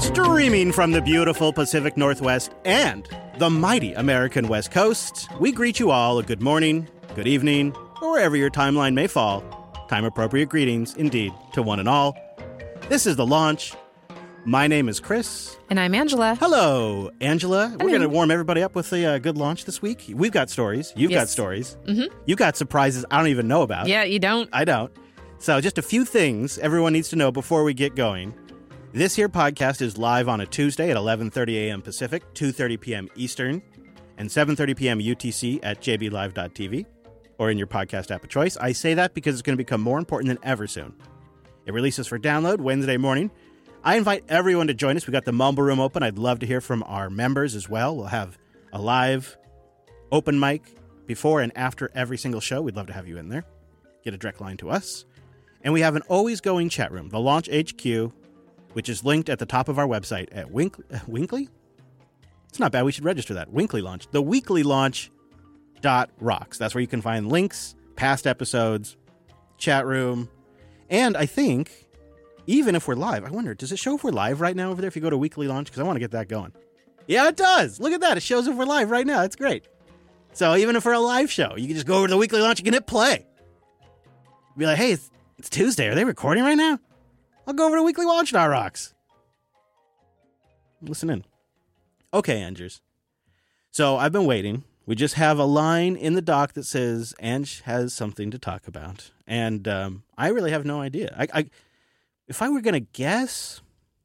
Streaming from the beautiful Pacific Northwest and the mighty American West Coast, we greet you all a good morning, good evening, or wherever your timeline may fall. Time-appropriate greetings, indeed, to one and all. This is The Launch. My name is Chris. And I'm Angela. Hello, Angela. Hello. We're going to warm everybody up with a good launch this week. We've got stories. You've got stories. Mm-hmm. You got surprises I don't even know about. Yeah, you don't. I don't. So just a few things everyone needs to know before we get going. This here podcast is live on a Tuesday at 11:30 a.m. Pacific, 2:30 p.m. Eastern, and 7:30 p.m. UTC at jblive.tv or in your podcast app of choice. I say that because it's going to become more important than ever soon. It releases for download Wednesday morning. I invite everyone to join us. We got the Mumble Room open. I'd love to hear from our members as well. We'll have a live open mic before and after every single show. We'd love to have you in there. Get a direct line to us. And we have an always going chat room, the Launch HQ, which is linked at the top of our website at Winkley? It's not bad. We should register that. Winkley Launch. The weekly launch.rocks. That's where you can find links, past episodes, chat room. And I think, even if we're live, I wonder, does it show if we're live right now over there if you go to Weekly Launch? Because I want to get that going. Yeah, it does. Look at that. It shows if we're live right now. It's great. So even if we're a live show, you can just go over to the Weekly Launch. You can hit play. Be like, hey, it's Tuesday. Are they recording right now? I'll go over to weeklylaunch.rocks. Listen in. Okay, Angers. So I've been waiting. We just have a line in the doc that says Ange has something to talk about. And I really have no idea. If I were going to guess,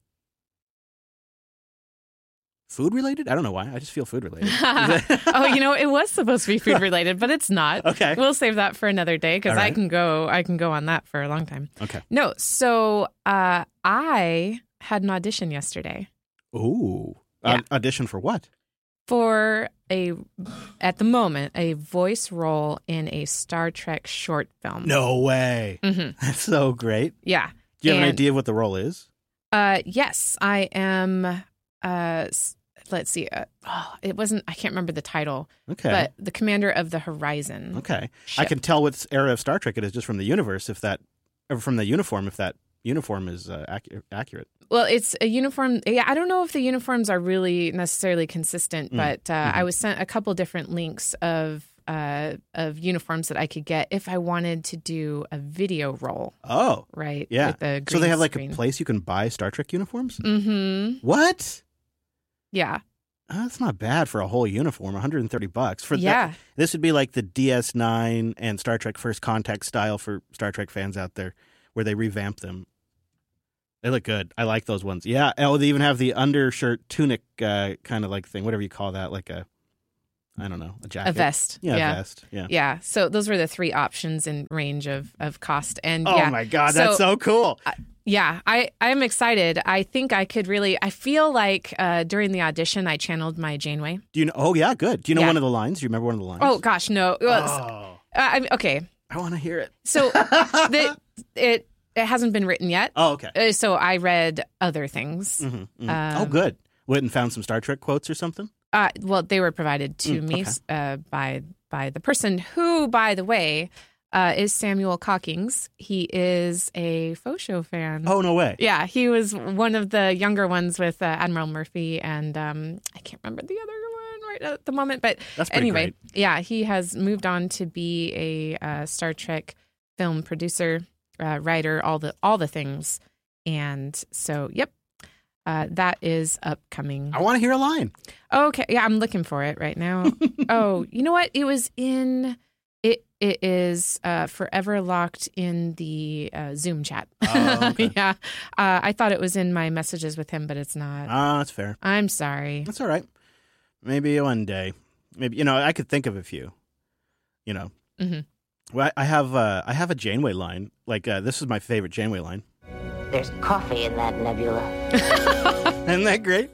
food related? I don't know why. I just feel food related. Oh, it was supposed to be food related, but it's not. Okay. We'll save that for another day because All right. I can go on that for a long time. Okay. No, so I had an audition yesterday. Ooh. Yeah. Audition for what? For at the moment, a voice role in a Star Trek short film. No way. Mm-hmm. That's so great. Yeah. Do you have an idea of what the role is? Yes, I am. Let's see. It wasn't. I can't remember the title. Okay. But the Commander of the Horizon. Okay. Ship. I can tell what era of Star Trek it is just from the universe, or from the uniform, if that uniform is accurate. Well, it's a uniform. Yeah, I don't know if the uniforms are really necessarily consistent, but I was sent a couple different links of uniforms that I could get if I wanted to do a video role. Oh, right. Yeah. With the So they have like screen. a place you can buy Star Trek uniforms? Mm-hmm. What? Yeah. That's not bad for a whole uniform. $130 for Yeah. This would be like the DS9 and Star Trek First Contact style for Star Trek fans out there, where they revamp them. They look good. I like those ones. Yeah. Oh, they even have the undershirt tunic kind of like thing, whatever you call that, like a jacket. A vest. Yeah, a vest. Yeah. Yeah. So those were the three options in range of cost. And Oh my God, that's so cool. Yeah, I'm excited. I think I could really, I feel like during the audition, I channeled my Janeway. Do you know? Oh yeah, good. Do you know Yeah. one of the lines? Do you remember one of the lines? Oh gosh, no. Okay. I want to hear it. So it hasn't been written yet. Oh, okay. So I read other things. Mm-hmm, mm-hmm. Oh, good. Went and found some Star Trek quotes or something? Well, they were provided to me by the person who, by the way, is Samuel Cockings. He is a faux show fan. Oh, no way. Yeah, he was one of the younger ones with Admiral Murphy, and I can't remember the other one right at the moment. But That's pretty anyway, great. Yeah, he has moved on to be a Star Trek film producer, writer, all the things. And so, yep. That is upcoming. I want to hear a line. Okay. Yeah, I'm looking for it right now. Oh, you know what? It was in... It is forever locked in the Zoom chat. Oh, okay. Yeah. I thought it was in my messages with him, but it's not. Ah, that's fair. I'm sorry. That's all right. Maybe one day. Maybe, I could think of a few, Mm-hmm. Well, I have a Janeway line. Like, this is my favorite Janeway line. There's coffee in that nebula. Isn't that great?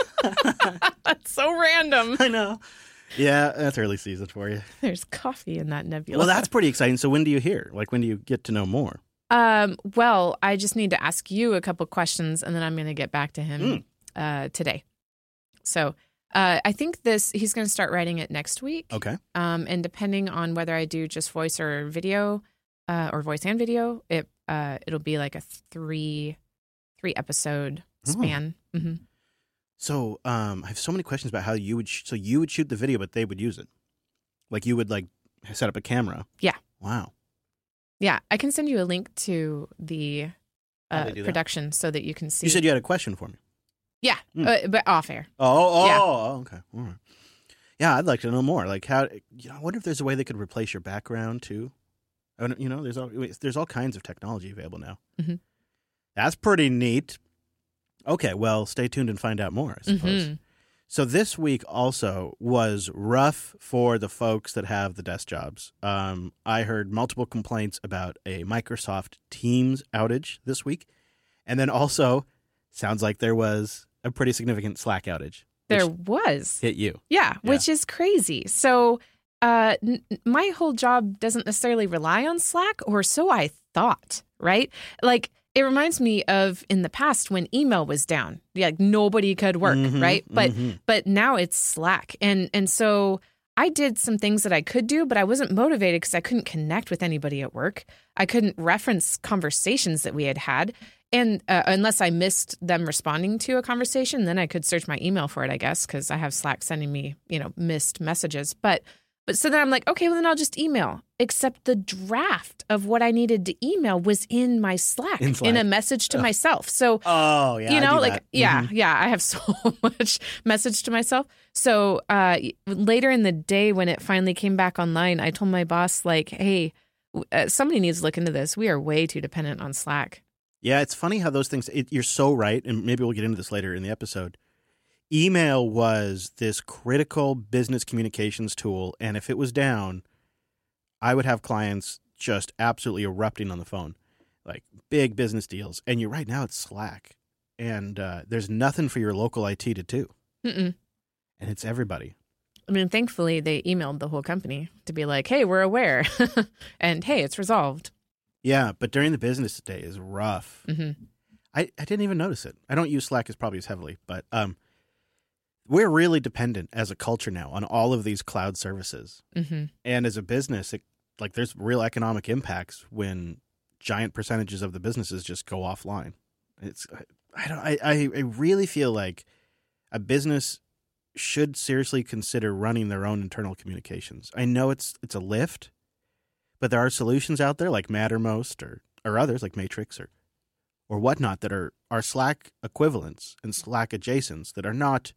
That's so random. I know. Yeah, that's early season for you. There's coffee in that nebula. Well, that's pretty exciting. So when do you hear? Like, when do you get to know more? Well, I just need to ask you a couple questions, and then I'm going to get back to him today. So I think he's going to start writing it next week. Okay. And depending on whether I do just voice or video, or voice and video, it'll be like a three 3-episode span. Mm-hmm. So I have so many questions about how you would you would shoot the video, but they would use it. Like you would like set up a camera. Yeah. Wow. Yeah. I can send you a link to the production so that you can see. You said you had a question for me. Yeah, but off air. Oh, okay. All right. Yeah, I'd like to know more. Like how, I wonder if there's a way they could replace your background too. There's all kinds of technology available now. Mm-hmm. That's pretty neat. Okay, well, stay tuned and find out more, I suppose. Mm-hmm. So this week also was rough for the folks that have the desk jobs. I heard multiple complaints about a Microsoft Teams outage this week. And then also, sounds like there was a pretty significant Slack outage. There was. Hit you. Yeah, which is crazy. So my whole job doesn't necessarily rely on Slack, or so I thought, right? Like, it reminds me of in the past when email was down. Like nobody could work, right? But now it's Slack. And so I did some things that I could do, but I wasn't motivated because I couldn't connect with anybody at work. I couldn't reference conversations that we had had. And unless I missed them responding to a conversation, then I could search my email for it, I guess, because I have Slack sending me, missed messages. But so then I'm like, okay, well, then I'll just email. Except the draft of what I needed to email was in my Slack, in a message to myself. So, I have so much message to myself. So later in the day when it finally came back online, I told my boss, like, hey, somebody needs to look into this. We are way too dependent on Slack. Yeah, it's funny how those things, you're so right, and maybe we'll get into this later in the episode. Email was this critical business communications tool, and if it was down, I would have clients just absolutely erupting on the phone, like big business deals. And you're right, now it's Slack, and there's nothing for your local IT to do. Mm-mm. And it's everybody. I mean, thankfully, they emailed the whole company to be like, hey, we're aware, and hey, it's resolved. Yeah, but during the business day is rough. Mm-hmm. I didn't even notice it. I don't use Slack as heavily, but we're really dependent as a culture now on all of these cloud services. Mm-hmm. And as a business, there's real economic impacts when giant percentages of the businesses just go offline. I really feel like a business should seriously consider running their own internal communications. I know it's a lift, but there are solutions out there like Mattermost or others like Matrix or whatnot that are Slack equivalents and Slack adjacents that are not,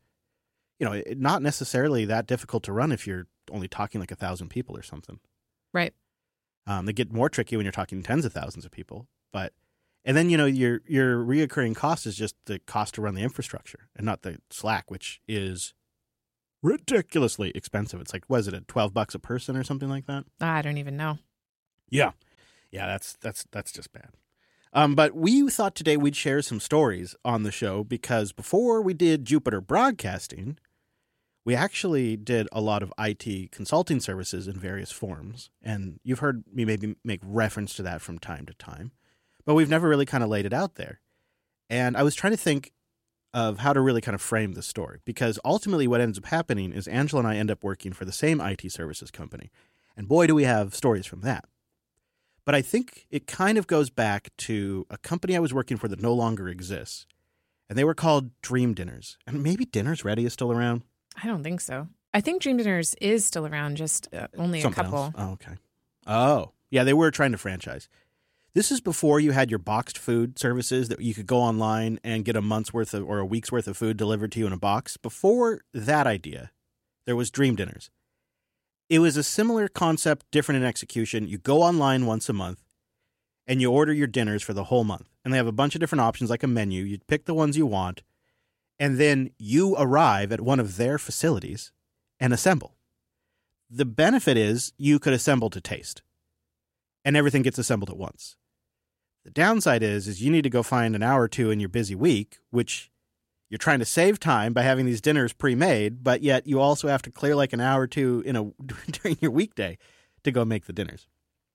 not necessarily that difficult to run if you're only talking like 1,000 people or something. Right. They get more tricky when you're talking tens of thousands of people. And then, your reoccurring cost is just the cost to run the infrastructure and not the Slack, which is ridiculously expensive. It's like, was it $12 a person or something like that? I don't even know. Yeah. Yeah, that's just bad. But we thought today we'd share some stories on the show because before we did Jupiter Broadcasting, we actually did a lot of IT consulting services in various forms. And you've heard me maybe make reference to that from time to time. But we've never really kind of laid it out there. And I was trying to think of how to really kind of frame the story. Because ultimately what ends up happening is Angela and I end up working for the same IT services company. And boy, do we have stories from that. But I think it kind of goes back to a company I was working for that no longer exists. And they were called Dream Dinners. And maybe Dinners Ready is still around. I don't think so. I think Dream Dinners is still around, just only Something a couple. Else. Oh, okay. Oh, yeah, they were trying to franchise. This is before you had your boxed food services that you could go online and get a month's worth or a week's worth of food delivered to you in a box. Before that idea, there was Dream Dinners. It was a similar concept, different in execution. You go online once a month and you order your dinners for the whole month. And they have a bunch of different options like a menu. You pick the ones you want. And then you arrive at one of their facilities and assemble. The benefit is you could assemble to taste. And everything gets assembled at once. The downside is you need to go find an hour or two in your busy week, which you're trying to save time by having these dinners pre-made, but yet you also have to clear like an hour or two during your weekday to go make the dinners.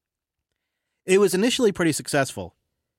It was initially pretty successful,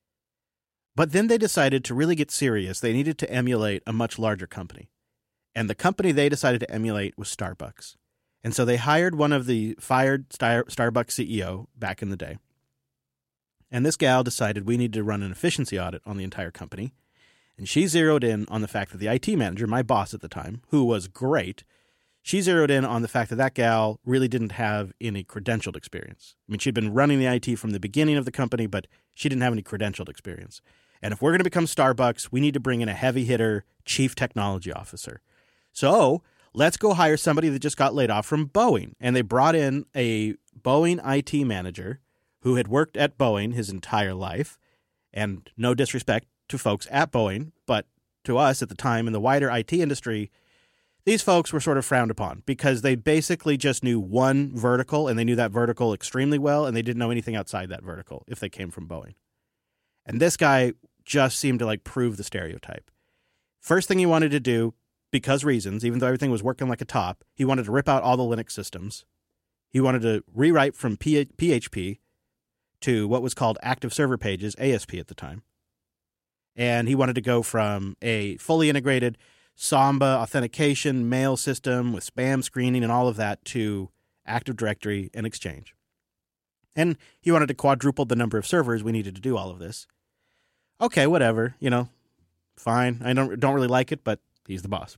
but then they decided to really get serious. They needed to emulate a much larger company, and the company they decided to emulate was Starbucks. And so they hired one of the fired Starbucks CEO back in the day. And this gal decided we needed to run an efficiency audit on the entire company. And she zeroed in on the fact that the IT manager, my boss at the time, who was great, she zeroed in on the fact that that gal really didn't have any credentialed experience. I mean, she'd been running the IT from the beginning of the company, but she didn't have any credentialed experience. And if we're going to become Starbucks, we need to bring in a heavy hitter chief technology officer. So let's go hire somebody that just got laid off from Boeing. And they brought in a Boeing IT manager who had worked at Boeing his entire life. And no disrespect to folks at Boeing, but to us at the time in the wider IT industry, these folks were sort of frowned upon because they basically just knew one vertical, and they knew that vertical extremely well, and they didn't know anything outside that vertical if they came from Boeing. And this guy just seemed to like prove the stereotype. First thing he wanted to do, because reasons, even though everything was working like a top, he wanted to rip out all the Linux systems. He wanted to rewrite from PHP to what was called Active Server Pages, ASP at the time. And he wanted to go from a fully integrated Samba authentication mail system with spam screening and all of that to Active Directory and Exchange. And he wanted to quadruple the number of servers we needed to do all of this. Okay, whatever, fine. I don't really like it, but he's the boss.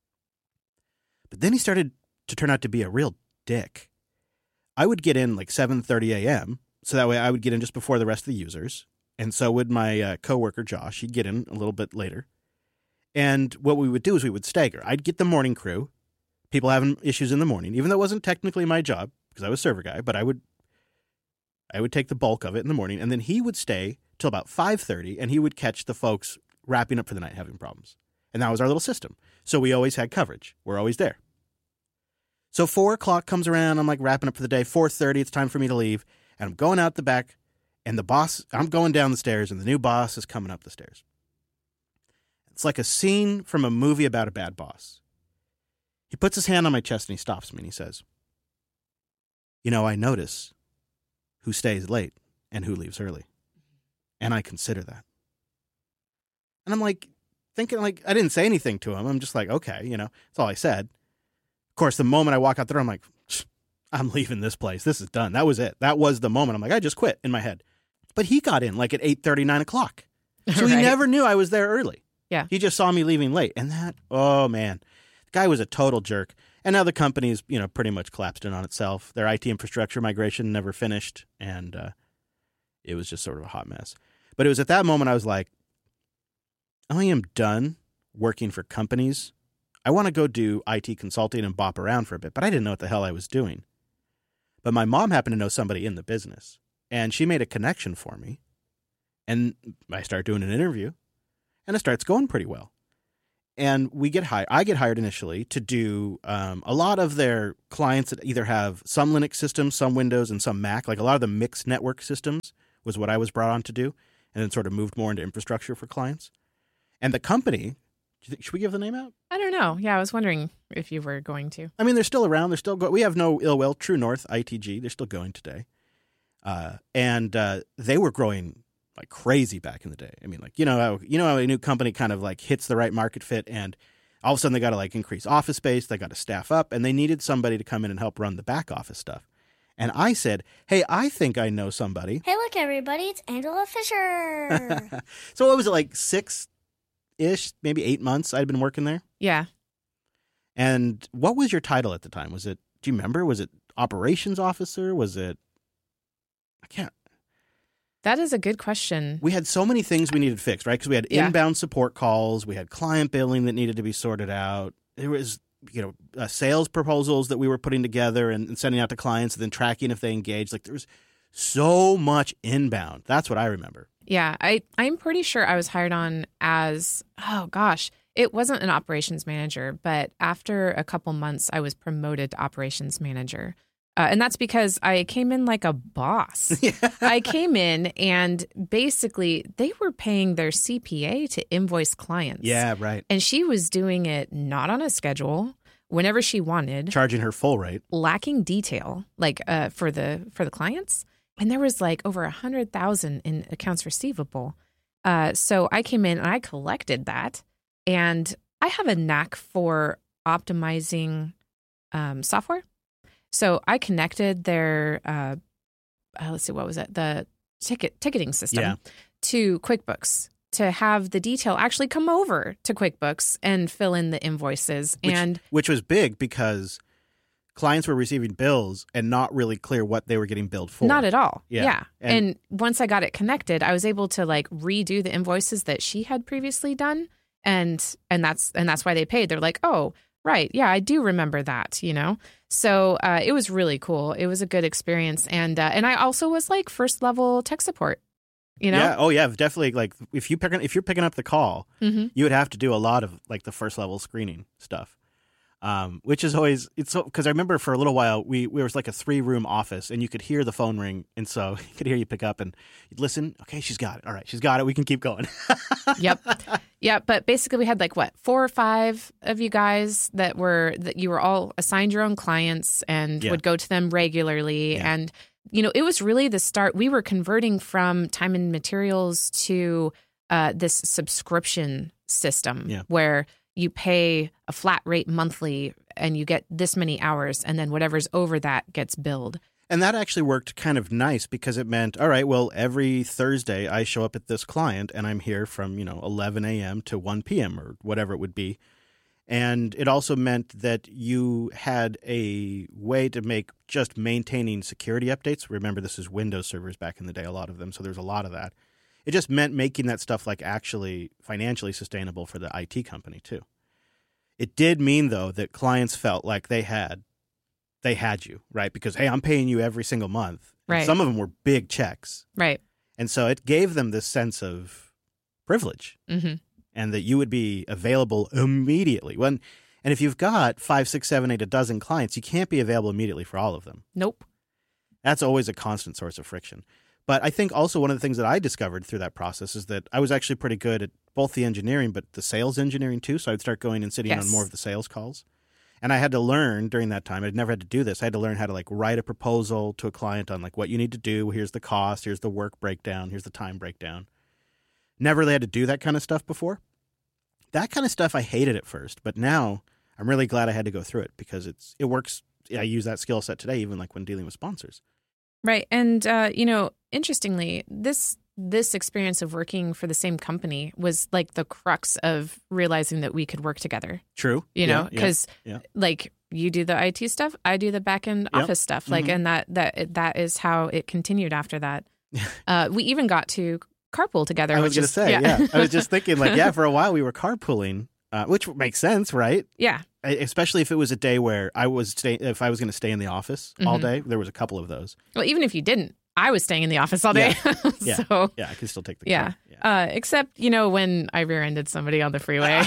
But then he started to turn out to be a real dick. I would get in like 7:30 a.m., so that way I would get in just before the rest of the users. And so would my coworker, Josh. He'd get in a little bit later. And what we would do is we would stagger. I'd get the morning crew, people having issues in the morning, even though it wasn't technically my job because I was server guy, but I would take the bulk of it in the morning. And then he would stay till about 5:30, and he would catch the folks wrapping up for the night having problems. And that was our little system. So we always had coverage. We're always there. So 4 o'clock comes around. I'm like wrapping up for the day. 4:30, it's time for me to leave. And I'm going out the back, and I'm going down the stairs, and the new boss is coming up the stairs. It's like a scene from a movie about a bad boss. He puts his hand on my chest and he stops me and he says, I notice who stays late and who leaves early. And I consider that. And I'm like, thinking like, I didn't say anything to him. I'm just like, okay, that's all I said. Of course, the moment I walk out the door, I'm like, I'm leaving this place. This is done. That was it. That was the moment. I'm like, I just quit in my head. But he got in like at 8:30, 9 o'clock. So he never knew I was there early. Yeah. He just saw me leaving late. And that, oh man, the guy was a total jerk. And now the company's, pretty much collapsed in on itself. Their IT infrastructure migration never finished. And it was just sort of a hot mess. But it was at that moment I was like, I am done working for companies. I want to go do IT consulting and bop around for a bit. But I didn't know what the hell I was doing. But my mom happened to know somebody in the business. And she made a connection for me. And I start doing an interview. And it starts going pretty well. And we get hired. I get hired initially to do a lot of their clients that either have some Linux systems, some Windows, and some Mac. Like a lot of the mixed network systems was what I was brought on to do. And then sort of moved more into infrastructure for clients. And the company, should we give the name out? I don't know. Yeah, I was wondering if you were going to. I mean, they're still around. They're still going. We have no ill will. True North, ITG, they're still going today. And they were growing like crazy back in the day. I mean, like, how a new company kind of like hits the right market fit and all of a sudden they got to like increase office space. They got to staff up and they needed somebody to come in and help run the back office stuff. And I said, hey, I think I know somebody. Hey, look, everybody, it's Angela Fisher. So what was it, like 6-ish, maybe 8 months I'd been working there? Yeah. And what was your title at the time? Do you remember? Was it operations officer? Was it, I can't. That is a good question. We had so many things we needed fixed, right? Because we had inbound support calls. We had client billing that needed to be sorted out. There was, sales proposals that we were putting together and sending out to clients and then tracking if they engaged. Like there was so much inbound. That's what I remember. Yeah, I'm pretty sure I was hired on as, it wasn't an operations manager, but after a couple months, I was promoted to operations manager. And that's because I came in like a boss. Yeah. I came in and basically they were paying their CPA to invoice clients. Yeah, right. And she was doing it not on a schedule, whenever she wanted. Charging her full rate. Lacking detail, like for the clients. And there was like over 100,000 in accounts receivable. So I came in and I collected that. And I have a knack for optimizing software. So I connected their, let's see, what was it? The ticketing system to QuickBooks. to have the detail actually come over to QuickBooks and fill in the invoices. Which was big because clients were receiving bills and not really clear what they were getting billed for. Not at all. Yeah. Yeah. And once I got it connected, I was able to like redo the invoices that she had previously done. And that's why they paid. They're like, oh, right. Yeah, I do remember that, you know? So it was really cool. It was a good experience. And I also was like first level tech support, you know? Yeah. Oh, yeah. Definitely. Like if you're picking up the call, you would have to do a lot of like the first level screening stuff. Which is always, it's so, because I remember for a little while, we was like a 3-room office and you could hear the phone ring. And so you could hear you pick up and you'd listen. Okay, she's got it. All right, she's got it. We can keep going. Yep. Yeah. But basically we had like 4 or 5 of you guys that you were all assigned your own clients and would go to them regularly. Yeah. And, you know, it was really the start. We were converting from time and materials to this subscription system where you pay a flat rate monthly and you get this many hours, and then whatever's over that gets billed. And that actually worked kind of nice because it meant, all right, well, every Thursday I show up at this client and I'm here from, 11 a.m. to 1 p.m. or whatever it would be. And it also meant that you had a way to make just maintaining security updates. Remember, this is Windows servers back in the day, a lot of them. So there's a lot of that. It just meant making that stuff like actually financially sustainable for the IT company too. It did mean though that clients felt like they had you, right? Because hey, I'm paying you every single month. Right. And some of them were big checks. Right. And so it gave them this sense of privilege and that you would be available immediately. And if you've got 5, 6, 7, 8, a dozen clients, you can't be available immediately for all of them. Nope. That's always a constant source of friction. But I think also one of the things that I discovered through that process is that I was actually pretty good at both the engineering, but the sales engineering too. So I'd start going and sitting on more of the sales calls. And I had to learn during that time, I'd never had to do this. I had to learn how to like write a proposal to a client on like what you need to do. Here's the cost. Here's the work breakdown. Here's the time breakdown. Never really had to do that kind of stuff before. That kind of stuff I hated at first, but now I'm really glad I had to go through it because it works. I use that skill set today, even like when dealing with sponsors. Right. And, interestingly, this experience of working for the same company was like the crux of realizing that we could work together. True. Because like you do the IT stuff, I do the back end office stuff. Like, and that is how it continued after that. We even got to carpool together. I was going to say, I was just thinking like, for a while we were carpooling, which makes sense, right? Yeah. Especially if it was a day where if I was going to stay in the office all day. There was a couple of those. Well, even if you didn't, I was staying in the office all day. So, I could still take the car. Except, when I rear-ended somebody on the freeway.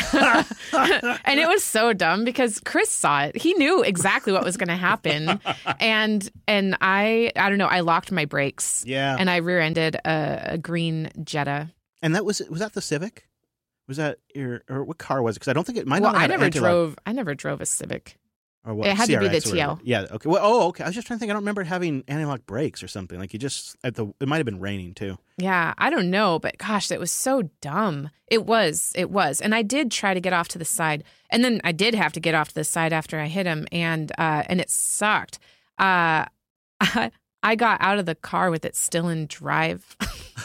And it was so dumb because Chris saw it. He knew exactly what was going to happen. And I don't know, I locked my brakes. Yeah. And I rear-ended a green Jetta. And was that the Civic? Was that or what car was it? Because I don't think it might not have had I never drove a Civic. Or what? It had to be the TL. Yeah. Okay. Well, okay. I was just trying to think. I don't remember it having anti-lock brakes or something. Like it might have been raining too. Yeah, I don't know, but gosh, that was so dumb. It was. And I did try to get off to the side, and then I did have to get off to the side after I hit him, and it sucked. I got out of the car with it still in drive.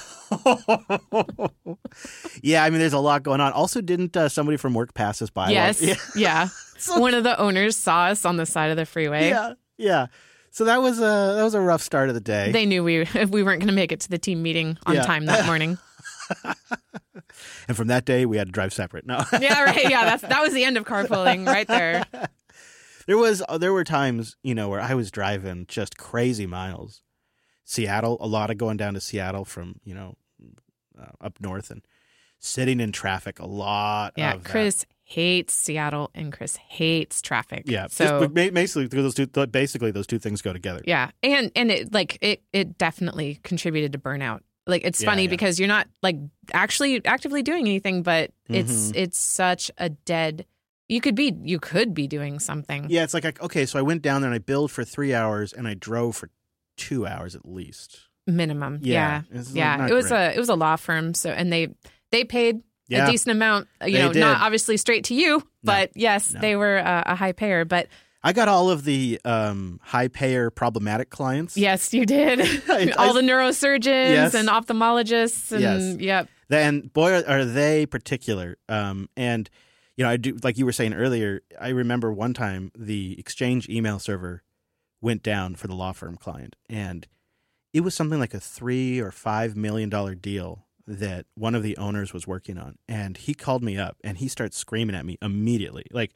Yeah, I mean, there's a lot going on. Also, didn't somebody from work pass us by? Yes, yeah. One of the owners saw us on the side of the freeway. Yeah. So that was a rough start of the day. They knew we weren't going to make it to the team meeting on time that morning. And from that day, we had to drive separate. No. Yeah, right. Yeah, that was the end of carpooling right there. There were times, where I was driving just crazy miles. Seattle, a lot of going down to Seattle from, up north and sitting in traffic a lot. Yeah, of Chris hates Seattle and Chris hates traffic. Yeah, so basically those two things go together. Yeah, and it definitely contributed to burnout. Like it's funny because you're not like actually actively doing anything, but it's such a dead. You could be doing something. Yeah, it's like okay, so I went down there and I billed for 3 hours and I drove for 2 hours at least. Minimum. Yeah. It was a law firm, so and they paid a decent amount, not obviously straight to you, but they were a high payer, but I got all of the high payer problematic clients. Yes, you did. All the neurosurgeons and ophthalmologists and And boy, are they particular. And, I do, like you were saying earlier, I remember one time the Exchange email server went down for the law firm client. And it was something like a $3 or $5 million deal that one of the owners was working on. And he called me up and he starts screaming at me immediately. Like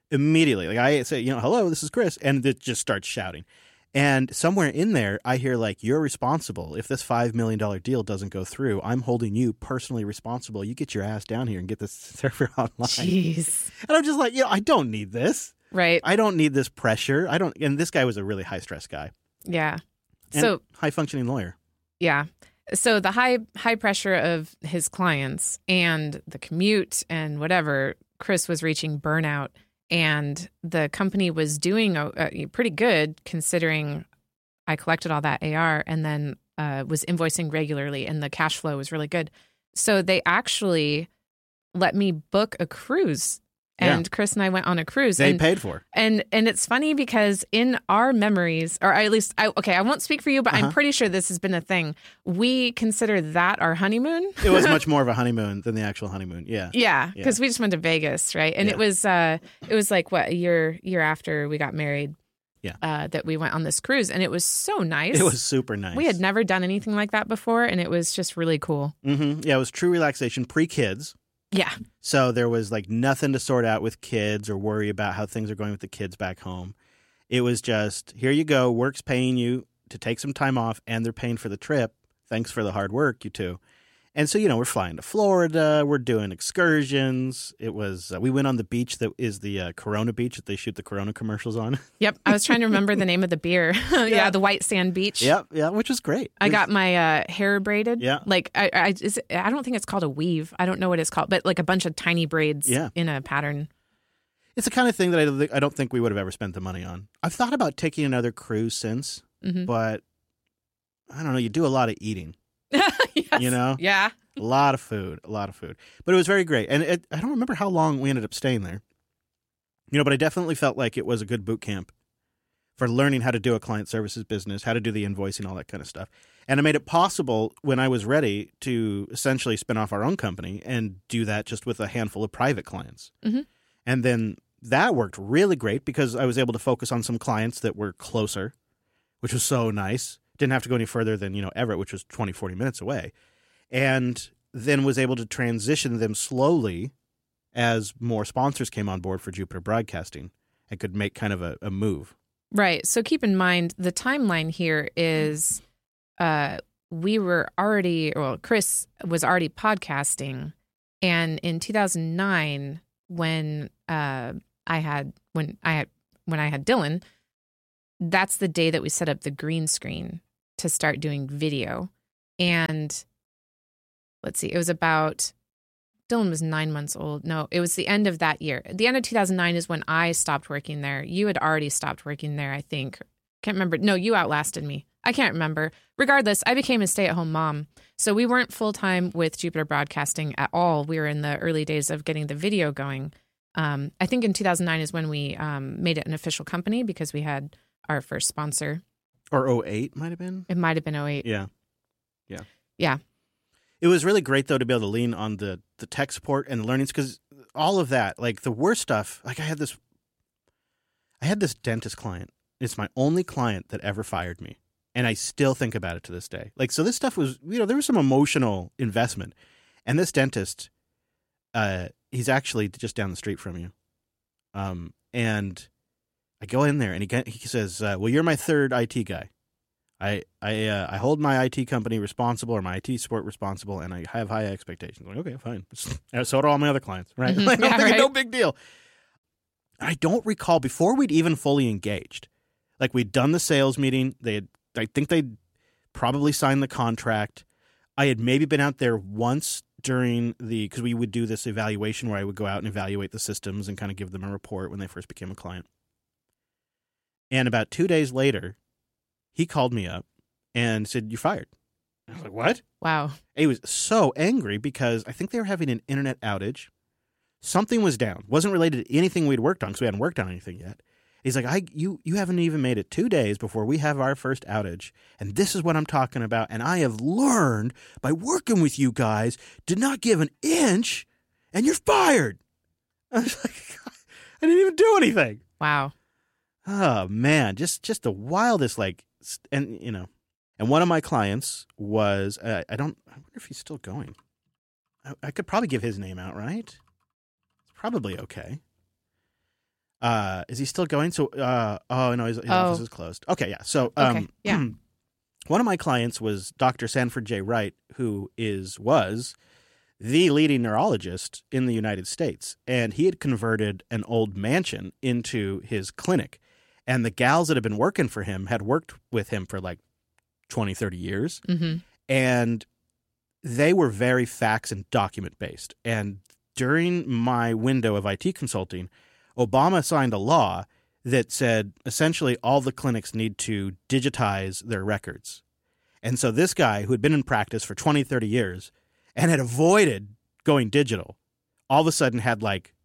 I say, hello, this is Chris. And it just starts shouting. And somewhere in there, I hear like, you're responsible. If this $5 million deal doesn't go through, I'm holding you personally responsible. You get your ass down here and get this server online. Jeez. And I'm just like, I don't need this. Right. I don't need this pressure. And this guy was a really high stress guy. Yeah. And so high functioning lawyer. Yeah. So the high pressure of his clients and the commute and whatever, Chris was reaching burnout. And the company was doing pretty good considering I collected all that AR and then was invoicing regularly and the cash flow was really good. So they actually let me book a cruise. And Chris and I went on a cruise. They paid for. And it's funny because in our memories, or at least, I won't speak for you, but I'm pretty sure this has been a thing. We consider that our honeymoon. It was much more of a honeymoon than the actual honeymoon. Yeah. Yeah, because we just went to Vegas, right? And it was like, what, a year after we got married that we went on this cruise. And it was so nice. It was super nice. We had never done anything like that before. And it was just really cool. Mm-hmm. Yeah, it was true relaxation, pre-kids. Yeah. So there was like nothing to sort out with kids or worry about how things are going with the kids back home. It was just, here you go, work's paying you to take some time off and they're paying for the trip. Thanks for the hard work, you two. And so, we're flying to Florida. We're doing excursions. It was, we went on the beach that is the Corona beach that they shoot the Corona commercials on. Yep. I was trying to remember the name of the beer. Yeah, the White Sand Beach. Yep. Yeah, which was great. I got my hair braided. Yeah. Like, I don't think it's called a weave. I don't know what it's called, but like a bunch of tiny braids in a pattern. It's the kind of thing that I don't think we would have ever spent the money on. I've thought about taking another cruise since, but I don't know. You do a lot of eating. Yes. Yeah. A lot of food. But it was very great. And I don't remember how long we ended up staying there. But I definitely felt like it was a good boot camp for learning how to do a client services business, how to do the invoicing, all that kind of stuff. And it made it possible when I was ready to essentially spin off our own company and do that just with a handful of private clients. Mm-hmm. And then that worked really great because I was able to focus on some clients that were closer, which was so nice. Didn't have to go any further than, Everett, which was 20, 40 minutes away. And then was able to transition them slowly as more sponsors came on board for Jupiter Broadcasting and could make kind of a move. Right. So keep in mind, the timeline here is Chris was already podcasting. And in 2009, when I had Dylan, that's the day that we set up the green screen to start doing video. And let's see, it was about, Dylan was 9 months old. No, it was the end of that year. The end of 2009 is when I stopped working there. You had already stopped working there, I think. Can't remember. No, you outlasted me. I can't remember. Regardless, I became a stay-at-home mom. So we weren't full-time with Jupiter Broadcasting at all. We were in the early days of getting the video going. I think in 2009 is when we made it an official company because we had our first sponsor. Or 08 might have been? It might have been 08. Yeah. Yeah. It was really great, though, to be able to lean on the tech support and the learnings because all of that, like the worst stuff, like I had this dentist client. It's my only client that ever fired me. And I still think about it to this day. Like, so this stuff was, there was some emotional investment. And this dentist, he's actually just down the street from you. And I go in there and he says, well, you're my third IT guy. I hold my IT company responsible or my IT support responsible, and I have high expectations. I'm like, okay, fine. So do all my other clients, right? Mm-hmm. Like, Yeah, right. no big deal. I don't recall, before we'd even fully engaged, like we'd done the sales meeting, I think they'd probably signed the contract. I had maybe been out there once because we would do this evaluation where I would go out and evaluate the systems and kind of give them a report when they first became a client. And about 2 days later, he called me up and said, "You're fired." I was like, "What?" Wow. He was so angry because I think they were having an internet outage. Something was down. Wasn't related to anything we'd worked on because we hadn't worked on anything yet. He's like, you haven't even made it 2 days before we have our first outage. And this is what I'm talking about. And I have learned by working with you guys to not give an inch and you're fired. I was like, I didn't even do anything. Wow. Oh, man. Just the wildest, and one of my clients was, I wonder if he's still going. I could probably give his name out, right? It's probably okay. Is he still going? So, no, his office is closed. Okay, yeah. So, one of my clients was Dr. Sanford J. Wright, who was the leading neurologist in the United States, and he had converted an old mansion into his clinic. And the gals that had been working for him had worked with him for 20, 30 years, and they were very facts and document based. And during my window of IT consulting, Obama signed a law that said essentially all the clinics need to digitize their records. And so this guy who had been in practice for 20, 30 years and had avoided going digital all of a sudden had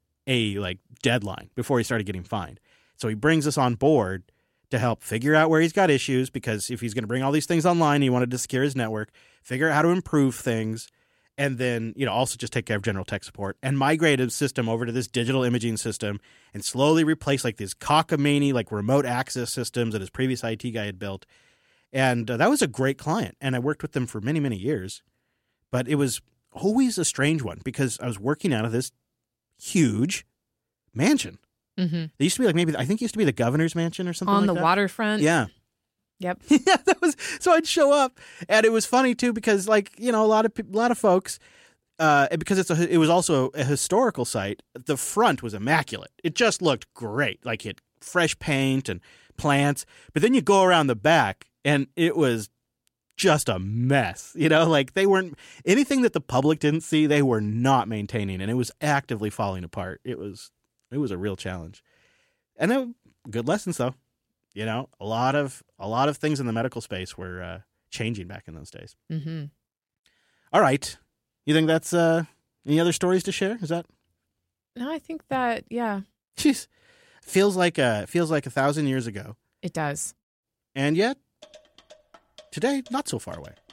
a deadline before he started getting fined. So he brings us on board to help figure out where he's got issues, because if he's going to bring all these things online, he wanted to secure his network, figure out how to improve things, and then, also just take care of general tech support and migrate his system over to this digital imaging system and slowly replace these cockamamie, remote access systems that his previous IT guy had built. And that was a great client. And I worked with them for many, many years. But it was always a strange one because I was working out of this huge mansion. Mm-hmm. It used to be I think it used to be the governor's mansion or something on like the waterfront. Yeah. Yep. Yeah, so I'd show up, and it was funny too because a lot of folks, because it was also a historical site. The front was immaculate; it just looked great, it had fresh paint and plants. But then you go around the back, and it was just a mess. They weren't anything that the public didn't see. They were not maintaining, and it was actively falling apart. It was a real challenge, and good lessons though. A lot of things in the medical space were changing back in those days. Mm-hmm. All right. You think that's any other stories to share? Is that? No, I think that, yeah. Jeez. Feels like 1,000 years ago. It does. And yet, today, not so far away.